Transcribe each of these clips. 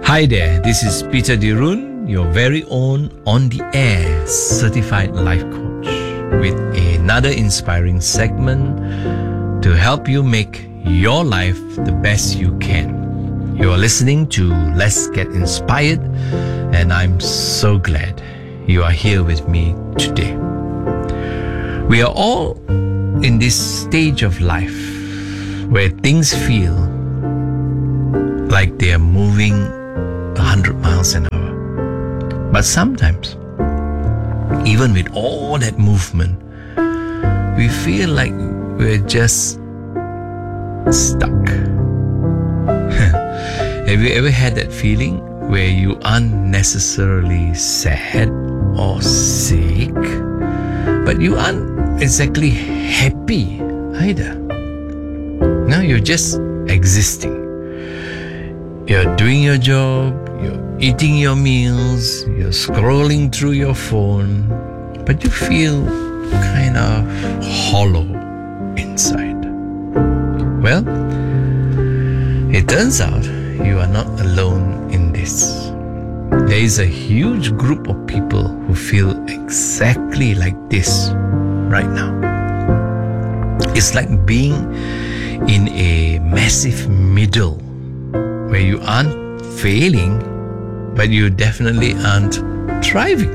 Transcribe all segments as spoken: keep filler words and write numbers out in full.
Hi there, this is Peter Dirun, your very own on the air certified life coach, with another inspiring segment to help you make your life the best you can. You are listening to Let's Get Inspired, and I'm so glad you are here with me today. We are all in this stage of life where things feel like they are moving one hundred miles an hour. But sometimes, even with all that movement, we feel like we're just stuck. Have you ever had that feeling where you aren't necessarily sad or sick, but you aren't exactly happy either? No, you're just existing. You're doing your job, you're eating your meals, you're scrolling through your phone, but you feel kind of hollow inside. Well, it turns out you are not alone in this. There is a huge group of people who feel exactly like this right now. It's like being in a massive middle where you aren't failing, but you definitely aren't thriving.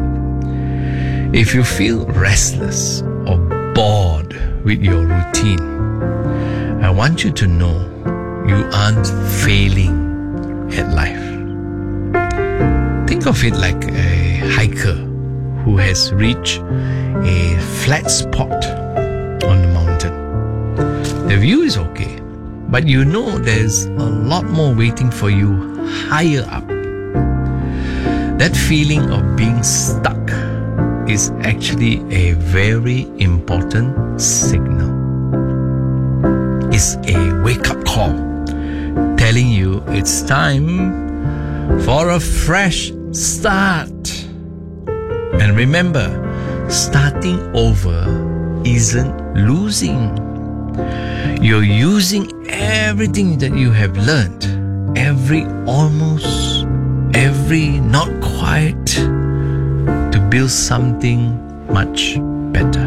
If you feel restless or bored with your routine, I want you to know you aren't failing at life. Think of it like a hiker who has reached a flat spot on the mountain. The view is okay, but you know there's a lot more waiting for you higher up. That feeling of being stuck is actually a very important signal. It's a wake-up call telling you it's time for a fresh start. And remember, starting over isn't losing. You're using everything that you have learned, every almost, every not quite, to build something much better.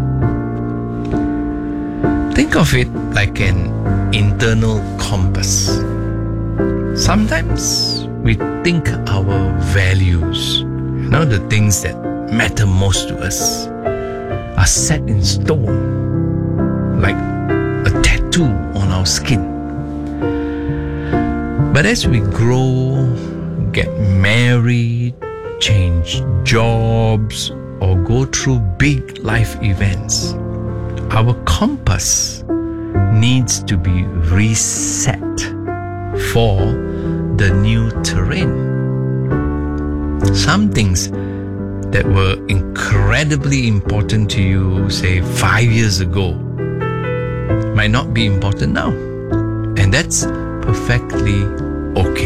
Think of it like an internal compass. Sometimes we think our values, you know, the things that matter most to us, are set in stone, like a tattoo on our skin. But as we grow, get married, change jobs, or go through big life events, our compass needs to be reset for the new terrain. Some things that were incredibly important to you, say, five years ago, might not be important now. And that's perfectly okay.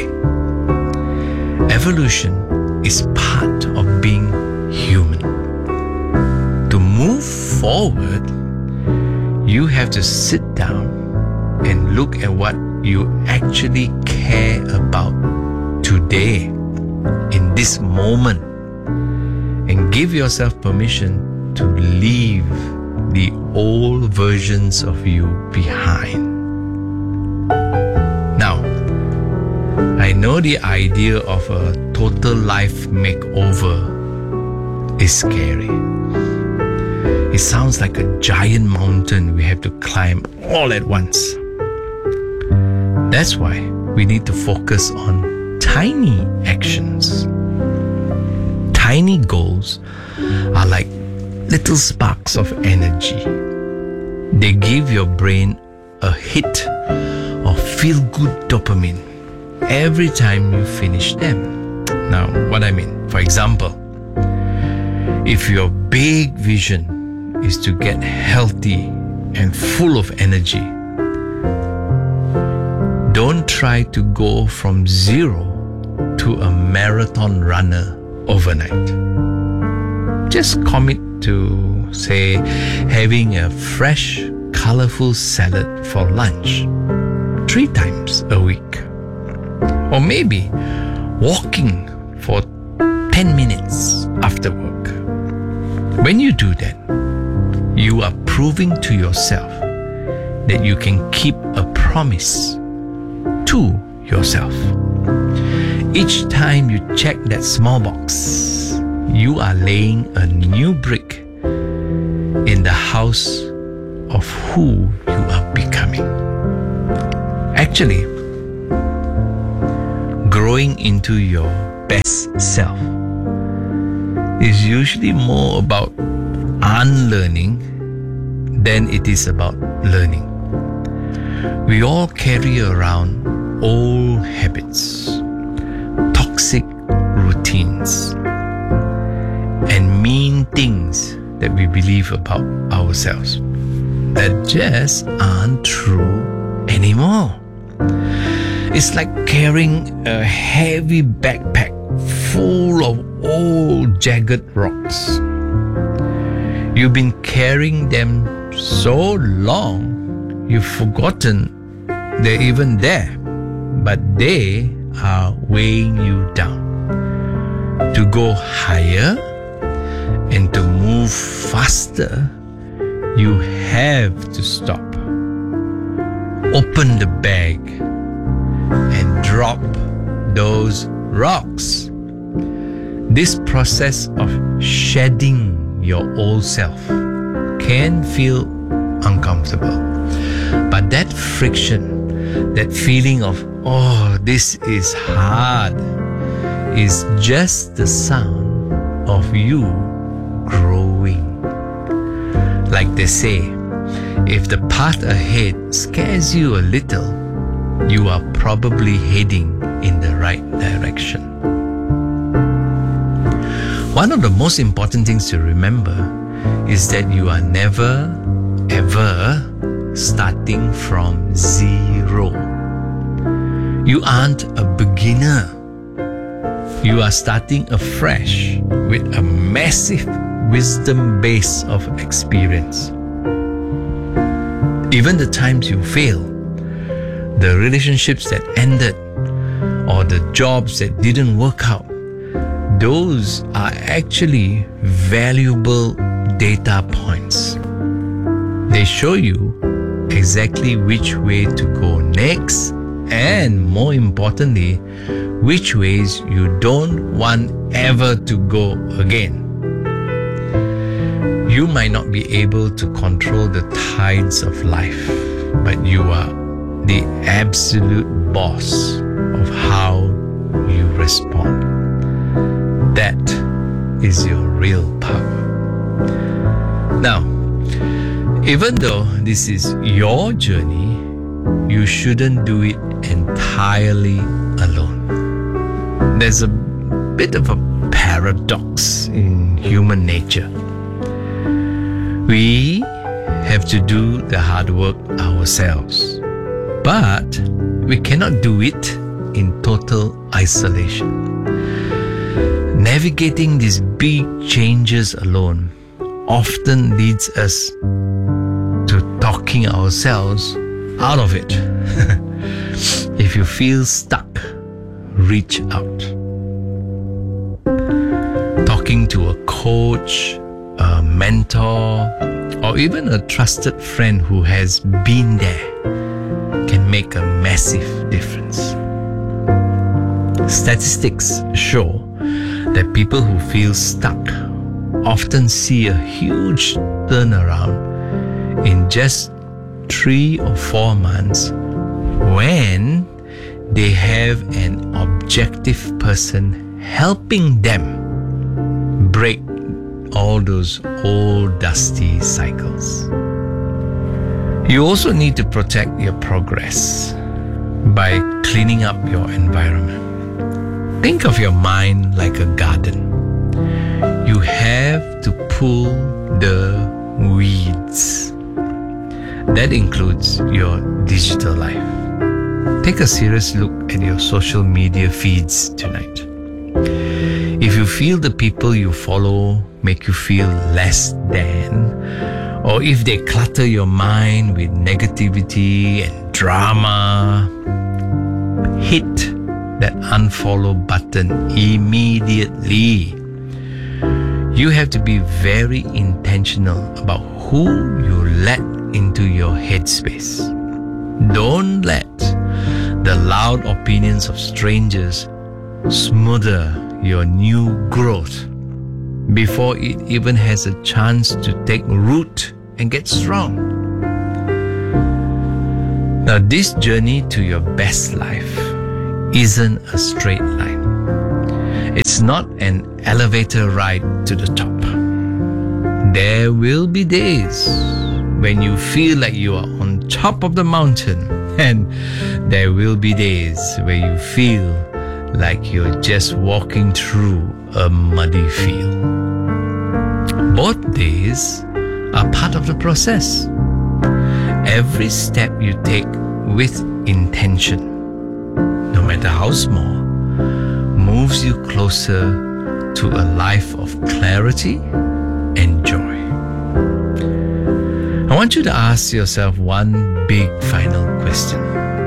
Evolution is part of being human. To move forward, you have to sit down and look at what you actually care about today, in this moment, and give yourself permission to leave the old versions of you behind. Now, I know the idea of a total life makeover is scary. It sounds like a giant mountain we have to climb all at once. That's why we need to focus on tiny actions. Tiny goals are like little sparks of energy. They give your brain a hit of feel-good dopamine every time you finish them. Now, what I mean, for example, if your big vision is to get healthy and full of energy, don't try to go from zero to a marathon runner overnight. Just commit to, say, having a fresh, colorful salad for lunch three times a week. Or maybe walking for ten minutes after work. When you do that, you are proving to yourself that you can keep a promise to yourself. Each time you check that small box, you are laying a new brick in the house of who you are becoming. Actually, growing into your best self is usually more about unlearning than it is about learning. We all carry around old habits, toxic routines, and mean things that we believe about ourselves that just aren't true anymore. It's like carrying a heavy backpack full of old jagged rocks. You've been carrying them so long, you've forgotten they're even there, but they are weighing you down. To go higher and to move faster, you have to stop. Open the bag and drop those rocks. This process of shedding your old self can feel uncomfortable. But that friction, that feeling of, oh, this is hard, is just the sound of you growing. Like they say, if the path ahead scares you a little, you are probably heading in the right direction. One of the most important things to remember is that you are never, ever starting from zero. You aren't a beginner. You are starting afresh with a massive wisdom base of experience. Even the times you fail, the relationships that ended, or the jobs that didn't work out, those are actually valuable data points. They show you exactly which way to go next, and more importantly, which ways you don't want ever to go again. You might not be able to control the tides of life, but you are the absolute boss of how you respond. That is your real power. Now, even though this is your journey, you shouldn't do it entirely alone. There's a bit of a paradox in human nature. We have to do the hard work ourselves, but we cannot do it in total isolation. Navigating these big changes alone often leads us to talking ourselves out of it. If you feel stuck, reach out. Talking to a coach, a mentor, or even a trusted friend who has been there can make a massive difference. Statistics show that people who feel stuck often see a huge turnaround in just three or four months when they have an objective person helping them break all those old dusty cycles. You also need to protect your progress by cleaning up your environment. Think of your mind like a garden. You have to pull the weeds. That includes your digital life. Take a serious look at your social media feeds tonight. If you feel the people you follow make you feel less than, or if they clutter your mind with negativity and drama, hit that unfollow button immediately. You have to be very intentional about who you let into your headspace. Don't let the loud opinions of strangers smother your new growth before it even has a chance to take root and get strong. Now, this journey to your best life isn't a straight line. It's not an elevator ride to the top. There will be days when you feel like you are on top of the mountain, and there will be days where you feel like you're just walking through a muddy field. Both days are part of the process. Every step you take with intention, no matter how small, moves you closer to a life of clarity and joy. I want you to ask yourself one big final question.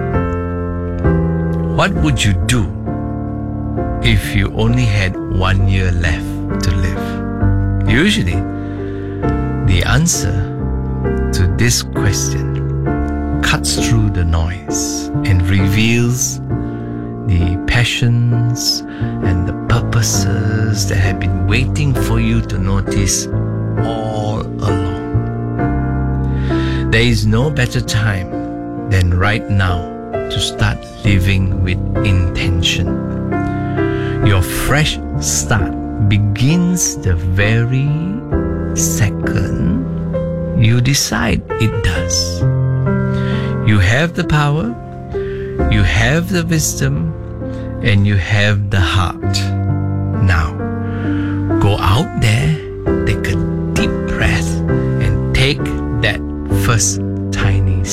What would you do if you only had one year left to live? Usually, the answer to this question cuts through the noise and reveals the passions and the purposes that have been waiting for you to notice all along. There is no better time than right now to start living with intention. Your fresh start begins the very second you decide it does. You have the power, you have the wisdom, and you have the heart. Now, go out there, take a deep breath, and take that first